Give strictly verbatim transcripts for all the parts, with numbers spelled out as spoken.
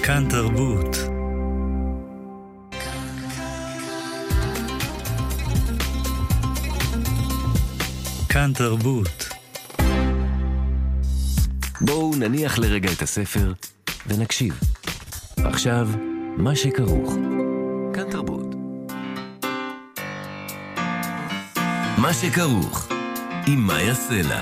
כאן תרבות. כאן תרבות. בואו נניח לרגע את הספר ונקשיב. עכשיו, מה שכרוך. כאן תרבות. מה שכרוך, עם מאיה סלע.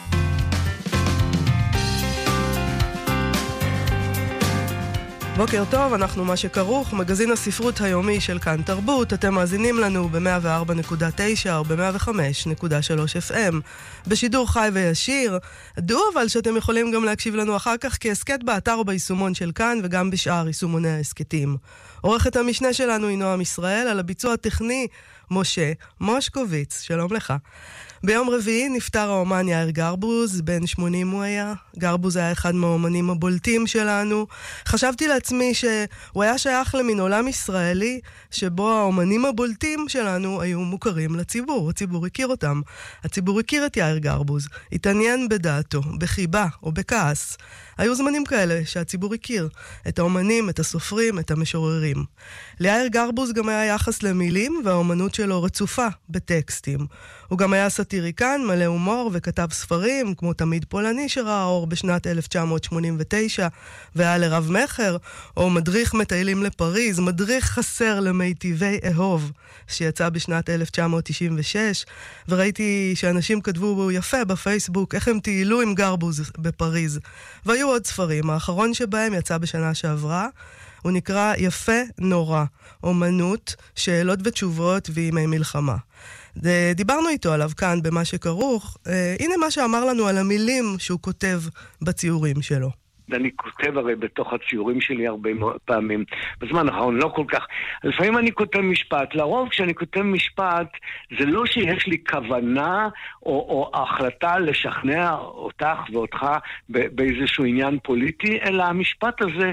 בוקר טוב, אנחנו מה שכרוך, מגזין הספרות היומי של כאן תרבות. אתם מאזינים לנו ב-מאה וארבע נקודה תשע או ב-מאה וחמש נקודה שלוש אף אם בשידור חי וישיר. דעו אבל שאתם יכולים גם להקשיב לנו אחר כך כעסקט באתר או ביישומון של כאן וגם בשאר יישומוני העסקטים. עורכת המשנה שלנו היא נועם ישראל, על הביצוע הטכני משה מושקוביץ. שלום לך. ביום רביעי נפטר האומן יאיר גרבוז, בן שמונים הוא היה. גרבוז היה אחד מהאומנים הבולטים שלנו. חשבתי לעצמי שהוא היה שייך למין עולם ישראלי, שבו האומנים הבולטים שלנו היו מוכרים לציבור. הציבור הכיר אותם. הציבור הכיר את יאיר גרבוז, התעניין בדעתו, בחיבה או בכעס. היו זמנים כאלה שהציבור הכיר את האומנים, את הסופרים, את המשוררים. ליאיר גרבוז גם היה יחס למילים, והאומנות שלו רצופה בטקסטים. הוא גם היה סטיריקן, מלא הומור, וכתב ספרים, כמו תמיד פולני שראה אור בשנת אלף תשע מאות שמונים ותשע, והיה לרב מחר, או מדריך מטיילים לפריז, מדריך חסר למיטיבי אהוב, שיצא בשנת אלף תשע מאות תשעים ושש, וראיתי שאנשים כתבו בו יפה בפייסבוק, איך הם טיילו עם גרבוז בפריז. והיו עוד ספרים, האחרון שבהם יצא בשנה שעברה, הוא נקרא יפה נורא, אומנות, שאלות ותשובות וימי מלחמה. דיברנו איתו עליו כאן במה שכרוך. הנה מה שאמר לנו על המילים שהוא כותב בציורים שלו. אני כותב הרי בתוך הציורים שלי הרבה פעמים, בזמן האחרון לא כל כך. לפעמים אני כותב משפט, לרוב כשאני כותב משפט, זה לא שיש לי כוונה או, או החלטה לשכנע אותך ואותך באיזשהו עניין פוליטי, אלא המשפט הזה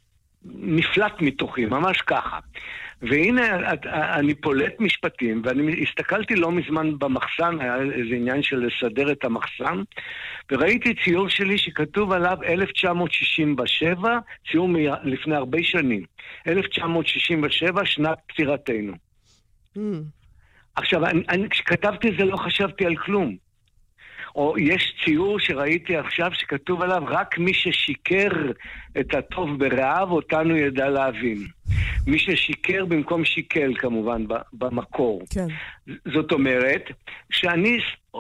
נפלט מתוכי, ממש ככה. והנה אני פולט משפטים, ואני הסתכלתי לא מזמן במחסן, היה איזה עניין של לסדר את המחסן, וראיתי ציור שלי שכתוב עליו אלף תשע מאות שישים ושבע, ציור מ- לפני הרבה שנים. אלף תשע מאות שישים ושבע, שנת פטירתנו. Mm. עכשיו, אני, אני, כשכתבתי זה לא חשבתי על כלום. או יש ציור שראיתי עכשיו שכתוב עליו, רק מי ששיקר את הטוב ברעב, אותנו ידע להבין. מי ששיקר במקום שיקל, כמובן, במקור. כן. זאת אומרת, שאני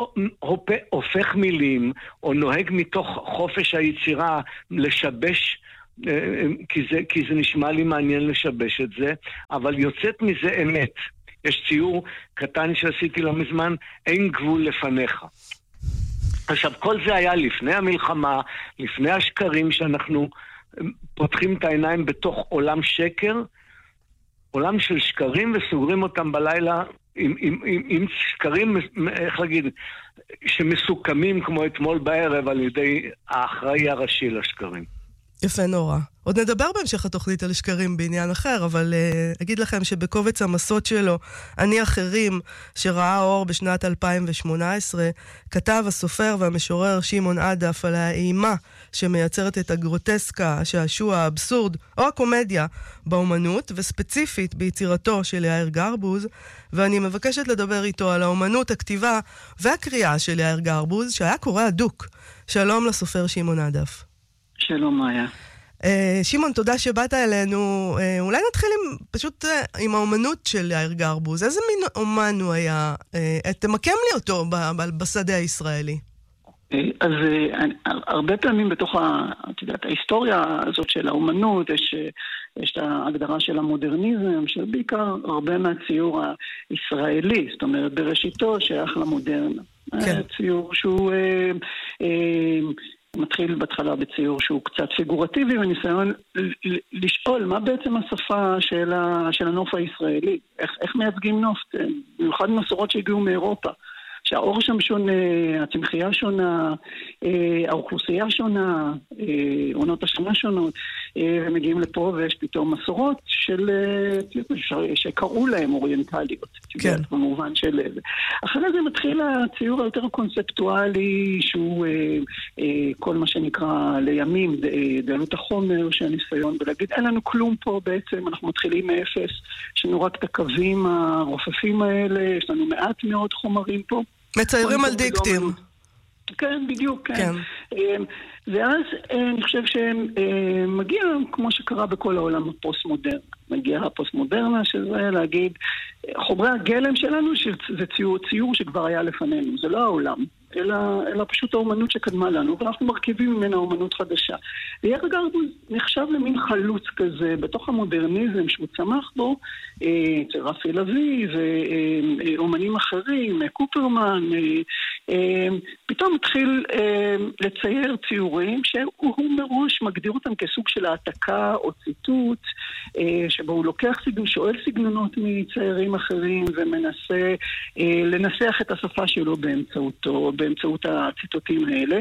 הופך מילים, או נוהג מתוך חופש היצירה לשבש, כי זה, כי זה נשמע לי מעניין לשבש את זה, אבל יוצאת מזה אמת. יש ציור קטן שעשיתי לא מזמן, אין גבול לפניך. עכשיו, כל זה היה לפני המלחמה, לפני השקרים שאנחנו פותחים את העיניים בתוך עולם שקר, עולם של שקרים וסוגרים אותם בלילה עם, עם, עם, עם שקרים, איך להגיד, שמסוכמים כמו אתמול בערב על ידי האחראי הראשי לשקרים. יפה נורא. עוד נדבר בהמשך התוכנית על שקרים בעניין אחר, אבל uh, אגיד לכם שבקובץ המסות שלו, אני אחרים, שראה אור בשנת אלפיים ושמונה עשרה, כתב הסופר והמשורר שמעון עדף על האימה שמייצרת את הגרוטסקה, השעשוע, האבסורד או הקומדיה באומנות, וספציפית ביצירתו של יאיר גרבוז, ואני מבקשת לדבר איתו על האומנות, הכתיבה והקריאה של יאיר גרבוז, שהיה קורא הדוק. שלום לסופר שמעון עדף. שלום מאיה. Uh, שמעון, תודה שבאת אלינו. Uh, אולי נתחיל עם, פשוט uh, עם האומנות של יאיר גרבוז. איזה מין אומן הוא היה? Uh, תמקם לי אותו ב- ב- בשדה הישראלי. אז uh, הרבה פעמים בתוך ה, את יודעת, ההיסטוריה הזאת של האומנות, יש, יש את ההגדרה של המודרניזם, של בעיקר הרבה מהציור הישראלי, זאת אומרת, בראשיתו שייך למודרנה. כן. ציור שהוא... Uh, uh, מתחיל בהתחלה בציור שהוא קצת פיגורטיבי, וניסיון לשאול מה בעצם השפה של, ה, של הנוף הישראלי, איך, איך מייצגים נוף, במיוחד מסורות שהגיעו מאירופה, שהאור שם שונה, הצמחייה שונה, האוכלוסייה שונה, עונות השנה שונות, ומגיעים לפה ויש פתאום מסורות של, שקראו להם אוריינטליות. כן. במובן של... אחרי זה מתחיל הציור היותר קונספטואלי, שהוא כל מה שנקרא לימים, דלות החומר, שהניסיון ולהגיד, אין לנו כלום פה בעצם, אנחנו מתחילים מאפס, יש לנו רק את הקווים הרופפים האלה, יש לנו מעט מאוד חומרים פה. מציירים על דיקטים. כן, בדיוק, כן. כן. ואז אני חושב שמגיע, כמו שקרה בכל העולם הפוסט-מודרנה. מגיע הפוסט-מודרנה, שזה להגיד, חומרי הגלם שלנו, שזה ציור, ציור שכבר היה לפנינו. זה לא העולם, אלא, אלא פשוט האומנות שקדמה לנו, ואנחנו מרכיבים ממנה אומנות חדשה. ויאיר גרבוז נחשב למין חלוץ כזה, בתוך המודרניזם שהוא צמח בו, אצל רפי לוי ואומנים אחרים, קופרמן, פתאום התחיל לצייר ציורים שהוא מראש מגדיר אותם כסוג של העתקה או ציטוט, שבו הוא לוקח סגנון, שואל סגנונות מציירים אחרים ומנסה לנסח את השפה שלו באמצעותו, באמצעות הציטוטים האלה.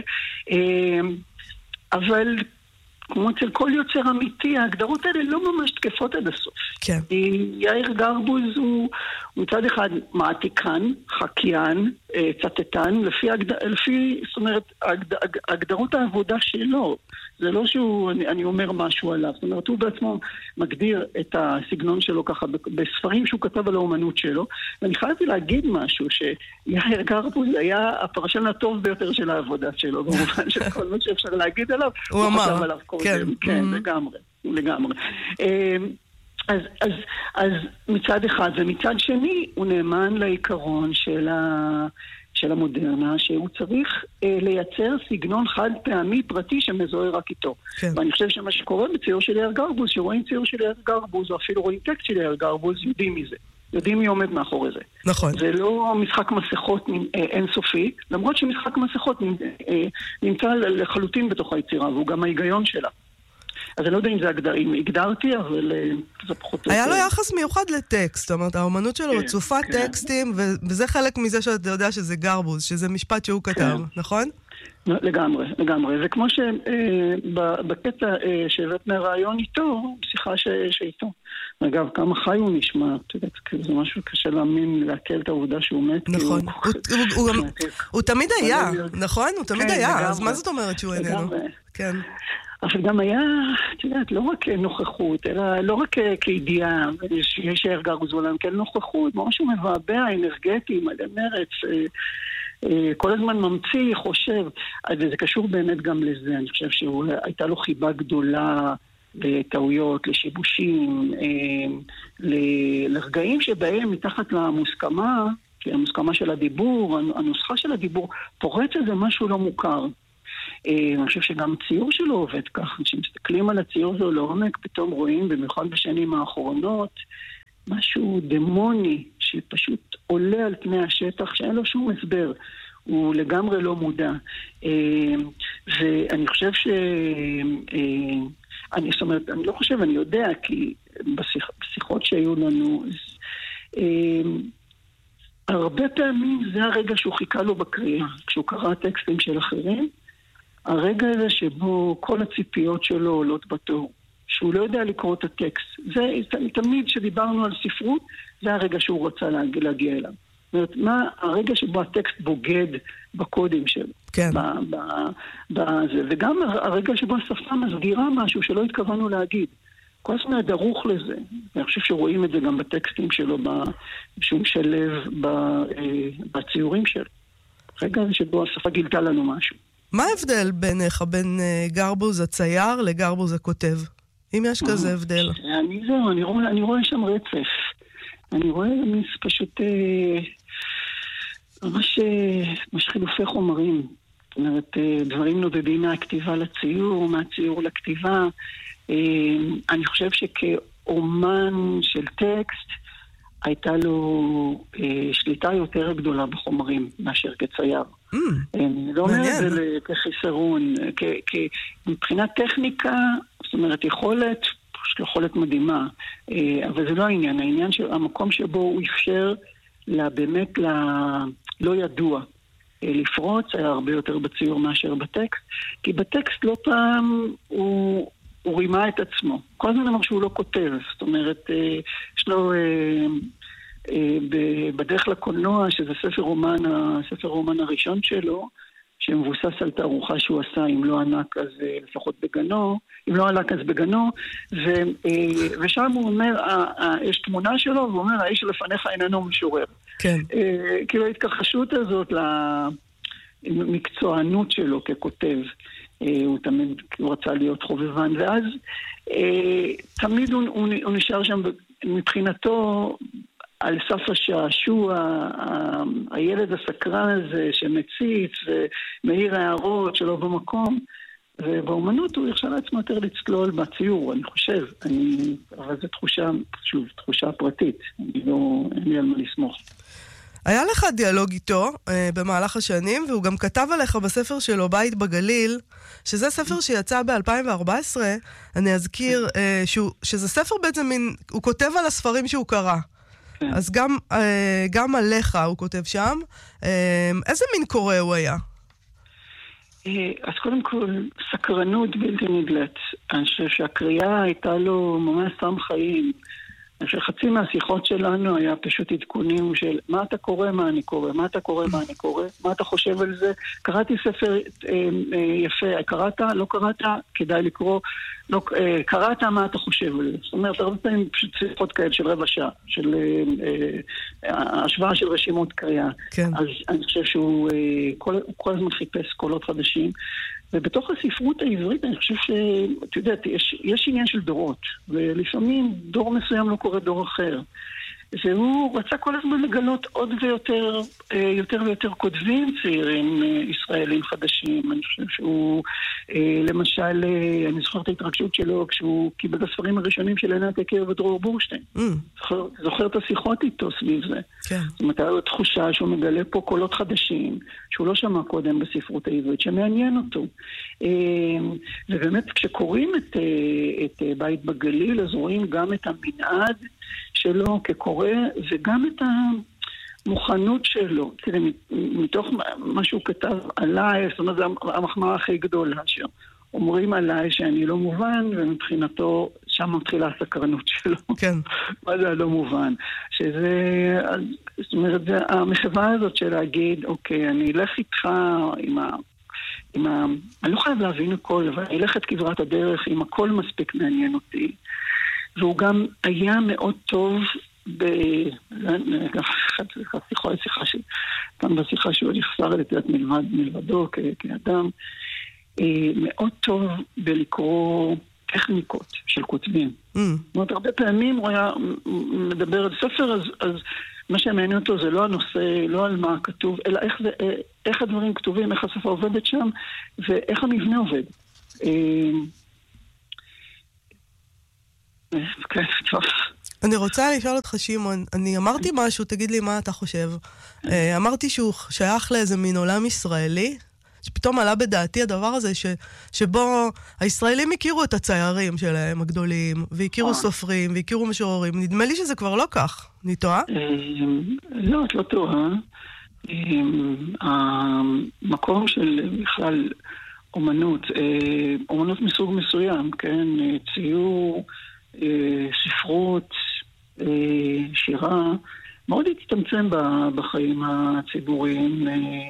אבל כמו אצל כל יוצר אמיתי, ההגדרות האלה לא ממש תקפות עד הסוף. כן. יאיר גרבוז הוא מצד אחד מעתיקן, חקיין, צטטן, לפי, לפי זאת אומרת, הגדרות העבודה שלו. זה לא שהוא, אני, אני אומר משהו עליו. זאת אומרת, הוא בעצמו מגדיר את הסגנון שלו ככה בספרים שהוא כתב על האומנות שלו. ואני חייבתי להגיד משהו, שיאיר גרבוז היה הפרשן הטוב ביותר של העבודה שלו, במובן של כל מה שאפשר להגיד עליו. הוא אמר. עליו כן, כן, לגמרי, לגמרי. אז, אז, אז מצד אחד ומצד שני הוא נאמן לעיקרון של ה... של המודרנה, שהוא צריך אה, לייצר סגנון חד פעמי פרטי שמזוהה רק איתו. כן. ואני חושב שמה שקורה בציור של יאיר גרבוז, שרואים ציור של יאיר גרבוז, או אפילו רואים טקסט של יאיר גרבוז, יודעים מזה. יודעים מי עומד מאחורי זה. נכון. זה לא משחק מסכות אה, אינסופי, למרות שמשחק מסכות אה, נמצא לחלוטין בתוך היצירה, והוא גם ההיגיון שלה. אז אני לא יודע אם זה הגדר, אם הגדרתי, אבל זה פחות... היה לו יחס מיוחד לטקסט, זאת אומרת, האומנות שלו רצופה טקסטים, וזה חלק מזה שאתה יודע שזה גרבוז, שזה משפט שהוא כתב, נכון? לגמרי, לגמרי. זה כמו שבקטע שהבאת מהרעיון איתו, בשיחה שאיתו. אגב, כמה חי הוא נשמע, זה משהו קשה להאמין, להקל את העובדה שהוא מת. נכון. הוא תמיד היה, נכון? הוא תמיד היה, אז מה זאת אומרת שהוא איננו? כן. אבל גם היה, את יודעת, לא רק נוכחות, אלא לא רק כידיעה, שיש יאיר גרבוז עולם, כן נוכחות, משהו מבעבע, אנרגטי, מלא מרץ, כל הזמן ממציא, חושב, וזה קשור באמת גם לזה, אני חושב שהייתה לו חיבה גדולה לטעויות, לשיבושים, לרגעים שבהם מתחת למוסכמה, כי המוסכמה של הדיבור, הנוסחה של הדיבור, פורץ איזה משהו לא מוכר. אני חושב שגם ציור שלו עובד כך, כשמסתכלים על הציור שלו לעומק, פתאום רואים, במיוחד בשנים האחרונות, משהו דמוני שפשוט עולה על פני השטח, שאין לו שום הסבר, הוא לגמרי לא מודע. ואני חושב ש... אני, זאת אומרת, אני לא חושב, אני יודע, כי בשיח, בשיחות שהיו לנו, הרבה פעמים זה הרגע שהוא חיכה לו בקריאה, כשהוא קרא טקסטים של אחרים, הרגע הזה שבו כל הציפיות שלו עולות בתור, שהוא לא יודע לקרוא את הטקסט. זה תמיד שדיברנו על ספרות, זה הרגע שהוא רצה להגיע, להגיע אליו. זאת אומרת, מה הרגע שבו הטקסט בוגד בקודים שלו. כן. ב, ב, בזה. וגם הרגע שבו השפה מסגירה משהו שלא התכוונו להגיד. כל הזמן דרוך לזה. אני חושב שרואים את זה גם בטקסטים שלו, שהוא משלב בציורים שלו. רגע שבו השפה גילתה לנו משהו. מה ההבדל בינך, בין גרבוז הצייר לגרבוז הכותב? אם יש כזה הבדל. אני זהו, אני רואה, אני רואה שם רצף. אני רואה פשוט ממש, ממש חילופי חומרים. זאת אומרת, דברים נודדים מהכתיבה לציור, מהציור לכתיבה. אני חושב שכאומן של טקסט, הייתה לו שליטה יותר גדולה בחומרים מאשר כצייר. אני לא אומר את זה כחיסרון, מבחינת טכניקה, זאת אומרת, יכולת, יכולת מדהימה, אבל זה לא העניין, העניין של המקום שבו הוא אפשר לה באמת לא ידוע לפרוץ, היה הרבה יותר בציור מאשר בטקסט, כי בטקסט לא פעם הוא הוא רימה את עצמו. כל הזמן אמר שהוא לא כותב, זאת אומרת, יש לו בדרך לקולנוע, שזה ספר רומן, הספר רומן הראשון שלו, שמבוסס על תערוכה שהוא עשה, אם לא ענק אז לפחות בגנו, אם לא ענק אז בגנו, ו, ושם הוא אומר, יש תמונה שלו, והוא אומר, האיש שלפניך איננו משורר. כן. כאילו ההתכחשות הזאת למקצוענות שלו ככותב, הוא תמיד הוא רצה להיות חובבן, ואז תמיד הוא, הוא, הוא נשאר שם מבחינתו, על סף השעשוע, הילד הסקרן הזה שמציץ ומאיר הערות שלו במקום, ובאומנות הוא יחשב לעצמו יותר לצלול בציור, אני חושב, אני, אבל זו תחושה, שוב, תחושה פרטית, אני לא, אין לי על מה לסמוך. היה לך דיאלוג איתו אה, במהלך השנים, והוא גם כתב עליך בספר שלו, בית בגליל, שזה ספר שיצא ב-אלפיים וארבע עשרה, אני אזכיר אה, שהוא, שזה ספר בעצם מין, הוא כותב על הספרים שהוא קרא. אז גם, גם עליך הוא כותב שם. איזה מין קורא הוא היה? אז קודם כל, סקרנות בלתי נדלת. אני חושב שהקריאה הייתה לו ממש סם חיים. אני חושב שחצי מהשיחות שלנו היה פשוט עדכונים של מה אתה קורא, מה אני קורא, מה אתה קורא, מה אני קורא, מה אתה חושב על זה. קראתי ספר יפה, קראת, לא קראת, כדאי לקרוא. לא, קראת מה אתה חושב על זה. זאת אומרת, הרבה פעמים פשוט שיחות כאלה של רבע שעה, של השוואה של רשימות קריאה. כן. אז אני חושב שהוא כל, כל הזמן חיפש קולות חדשים. ובתוך הספרות העברית אני חושב שאת יודעת, יש, יש עניין של דורות, ולפעמים דור מסוים לא קורא דור אחר. והוא רצה כל הזמן לגלות עוד ויותר, יותר ויותר כותבים צעירים ישראלים חדשים. אני חושב שהוא, למשל, אני זוכר את ההתרגשות שלו כשהוא קיבל את הספרים הראשונים של עינת יקיר ודרור בורשטיין. Mm. זוכר, זוכר את השיחות איתו סביב זה. כן. זאת אומרת, היה לו תחושה שהוא מגלה פה קולות חדשים, שהוא לא שמע קודם בספרות העברית, שמעניין אותו. ובאמת, כשקוראים את, את בית בגליל, אז רואים גם את המנעד שלו כקורא, וגם את המוכנות שלו. תראה, מתוך מה שהוא כתב עליי, זאת אומרת, זה המחמאה הכי גדולה שם. אומרים עליי שאני לא מובן, ומבחינתו שם מתחילה הסקרנות שלו. כן. מה זה לא מובן? שזה, זאת אומרת, זה המחווה הזאת של להגיד, אוקיי, אני אלך איתך עם ה... עם ה... אני לא חייב להבין הכל, אבל אני אלך את כברת הדרך, אם הכל מספיק מעניין אותי. והוא גם היה מאוד טוב ב... שיחה, שיחה ש... כאן בשיחה שהוא יחסר לתת מלבד, מלבדו כ... כאדם, מאוד טוב בלקרוא טכניקות של כותבים. Mm. זאת אומרת, הרבה פעמים הוא היה מדבר על ספר, אז, אז מה שמעניין אותו זה לא הנושא, לא על מה כתוב, אלא איך, זה, איך הדברים כתובים, איך השפה עובדת שם, ואיך המבנה עובד. אני רוצה לשאול אותך, שמעון, אני אמרתי משהו, תגיד לי מה אתה חושב. אמרתי שהוא שייך לאיזה מין עולם ישראלי, שפתאום עלה בדעתי הדבר הזה ש, שבו הישראלים הכירו את הציירים שלהם הגדולים, והכירו סופרים, והכירו משוררים. נדמה לי שזה כבר לא כך. אני טועה? לא, את לא טועה. המקום של בכלל אומנות, אומנות מסוג מסוים, כן? ציור, ספרות, שירה, מאוד התצמצם בחיים הציבוריים.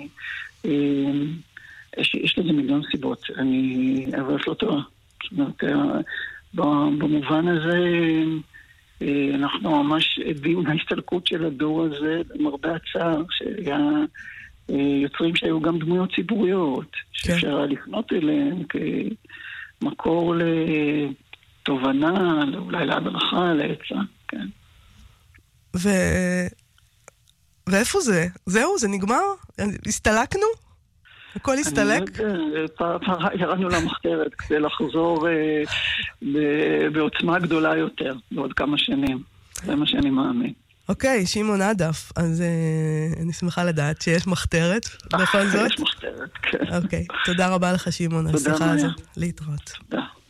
יש, יש לזה מיליון סיבות, אני אבל לא טועה. זאת אומרת, במובן הזה אנחנו ממש עדים להסתלקות של הדור הזה, במרבה הצער, שהיה יוצרים שהיו גם דמויות ציבוריות, שאפשר היה לפנות אליהם כמקור לתובנה, אולי להדרכה, לעצה, כן. ו... ואיפה זה? זהו, זה נגמר? הסתלקנו? הכל הסתלק? ירדנו למחתרת כדי לחזור בעוצמה גדולה יותר, בעוד כמה שנים. זה מה שאני מאמין. אוקיי, שמעון עדף, אז אני שמחה לדעת שיש מחתרת בכל זאת. יש מחתרת, כן. אוקיי, תודה רבה לך שמעון על השיחה הזאת. להתראות. תודה.